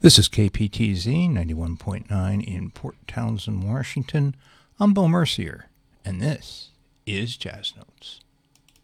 This is KPTZ 91.9 in Port Townsend, Washington. I'm Bill Mercier, and this is Jazz Notes.